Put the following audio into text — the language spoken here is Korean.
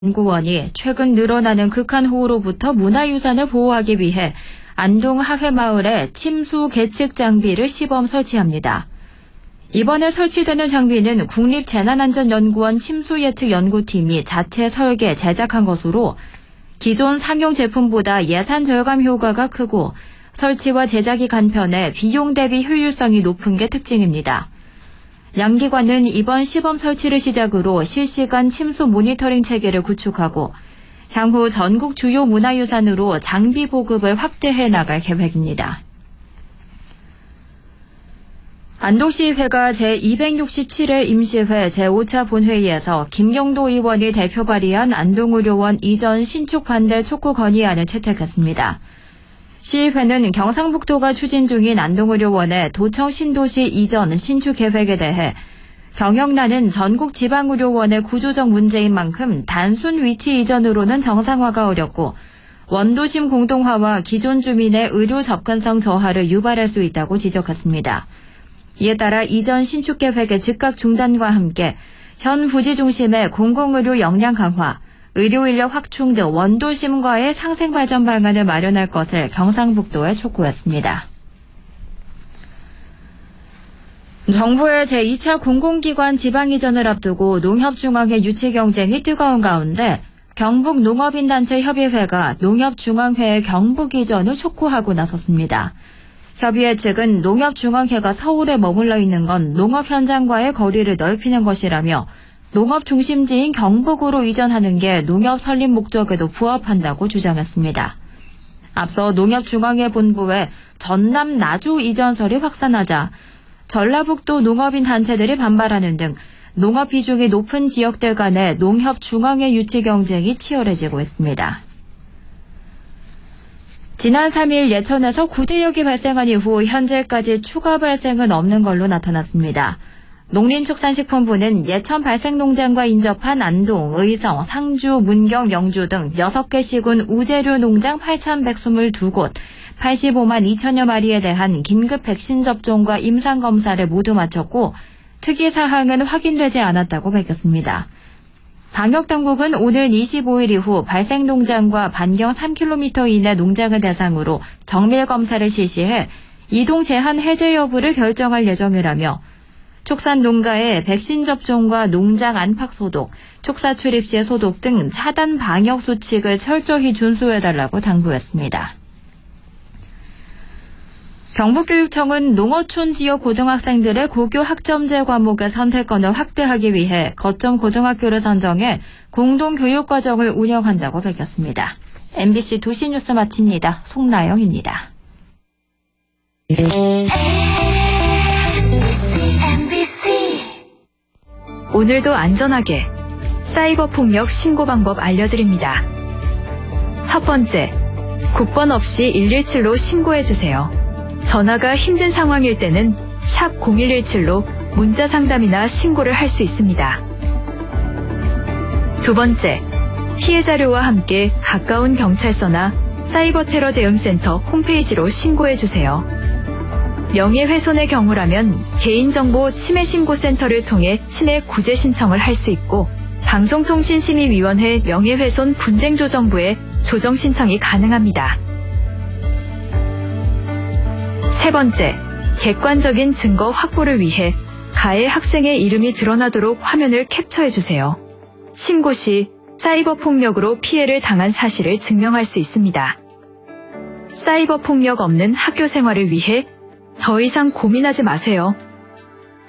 연구원이 최근 늘어나는 극한호우로부터 문화유산을 보호하기 위해 안동 하회마을에 침수 계측 장비를 시범 설치합니다. 이번에 설치되는 장비는 국립재난안전연구원 침수예측연구팀이 자체 설계, 제작한 것으로 기존 상용 제품보다 예산 절감 효과가 크고 설치와 제작이 간편해 비용 대비 효율성이 높은 게 특징입니다. 양기관은 이번 시범 설치를 시작으로 실시간 침수 모니터링 체계를 구축하고 향후 전국 주요 문화유산으로 장비 보급을 확대해 나갈 계획입니다. 안동시의회가 제267회 임시회 제5차 본회의에서 김경도 의원이 대표 발의한 안동의료원 이전 신축 반대 촉구 건의안을 채택했습니다. 시의회는 경상북도가 추진 중인 안동의료원의 도청 신도시 이전 신축 계획에 대해 경영난은 전국 지방의료원의 구조적 문제인 만큼 단순 위치 이전으로는 정상화가 어렵고 원도심 공동화와 기존 주민의 의료 접근성 저하를 유발할 수 있다고 지적했습니다. 이에 따라 이전 신축 계획의 즉각 중단과 함께 현 부지 중심의 공공의료 역량 강화, 의료 인력 확충 등 원도심과의 상생 발전 방안을 마련할 것을 경상북도에 촉구했습니다. 정부의 제2차 공공기관 지방 이전을 앞두고 농협중앙회 유치 경쟁이 뜨거운 가운데 경북농업인단체협의회가 농협중앙회의 경북 이전을 촉구하고 나섰습니다. 협의회 측은 농협중앙회가 서울에 머물러 있는 건 농업 현장과의 거리를 넓히는 것이라며 농업 중심지인 경북으로 이전하는 게 농협 설립 목적에도 부합한다고 주장했습니다. 앞서 농협중앙회 본부에 전남 나주 이전설이 확산하자 전라북도 농업인 단체들이 반발하는 등 농업 비중이 높은 지역들 간의 농협중앙회 유치 경쟁이 치열해지고 있습니다. 지난 3일 예천에서 구제역이 발생한 이후 현재까지 추가 발생은 없는 걸로 나타났습니다. 농림축산식품부는 예천 발생농장과 인접한 안동, 의성, 상주, 문경, 영주 등 6개 시군 우제류 농장 8,122곳, 85만 2천여 마리에 대한 긴급 백신 접종과 임상검사를 모두 마쳤고 특이사항은 확인되지 않았다고 밝혔습니다. 방역당국은 오는 25일 이후 발생농장과 반경 3km 이내 농장을 대상으로 정밀검사를 실시해 이동 제한 해제 여부를 결정할 예정이라며 축산농가의 백신 접종과 농장 안팎 소독, 축사 출입 시 소독 등 차단 방역 수칙을 철저히 준수해달라고 당부했습니다. 경북교육청은 농어촌 지역 고등학생들의 고교 학점제 과목의 선택권을 확대하기 위해 거점 고등학교를 선정해 공동교육과정을 운영한다고 밝혔습니다. MBC 2시 뉴스 마칩니다. 송나영입니다. 오늘도 안전하게 사이버 폭력 신고 방법 알려드립니다. 첫 번째, 국번 없이 117로 신고해주세요. 전화가 힘든 상황일 때는 샵 0117로 문자 상담이나 신고를 할 수 있습니다. 두 번째, 피해 자료와 함께 가까운 경찰서나 사이버 테러 대응센터 홈페이지로 신고해주세요. 명예훼손의 경우라면 개인정보 침해신고센터를 통해 침해 구제 신청을 할 수 있고 방송통신심의위원회 명예훼손 분쟁조정부에 조정 신청이 가능합니다. 세 번째, 객관적인 증거 확보를 위해 가해 학생의 이름이 드러나도록 화면을 캡처해주세요. 신고 시 사이버 폭력으로 피해를 당한 사실을 증명할 수 있습니다. 사이버 폭력 없는 학교 생활을 위해 더 이상 고민하지 마세요.